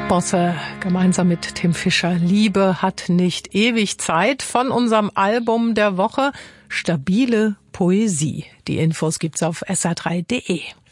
Bosse gemeinsam mit Tim Fischer. Liebe hat nicht ewig Zeit von unserem Album der Woche Stabile Poesie. Die Infos gibt's auf sr3.de.